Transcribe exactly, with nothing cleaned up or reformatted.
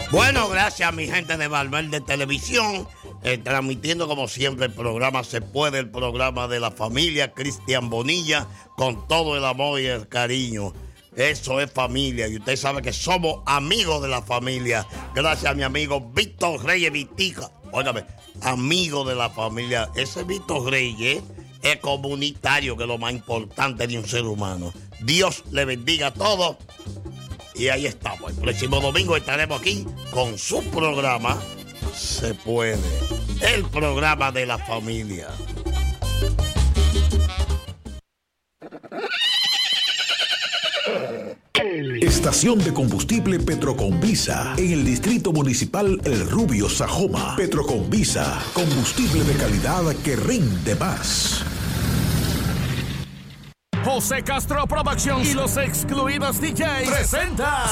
Bueno, gracias a mi gente de Valverde Televisión, eh, transmitiendo como siempre el programa Se Puede, el programa de la familia Cristian Bonilla, con todo el amor y el cariño. Eso es familia, y usted sabe que somos amigos de la familia. Gracias a mi amigo Víctor Reyes Vitica. Óigame, amigo de la familia. Ese Víctor Reyes es comunitario, que es lo más importante de un ser humano. Dios le bendiga a todos. Y ahí estamos. El próximo domingo estaremos aquí con su programa Se Puede, el programa de la familia. Estación de combustible Petroconvisa en el Distrito Municipal El Rubio, Sajoma. Petroconvisa, combustible de calidad que rinde más. José Castro Productions y los excluidos D Js presenta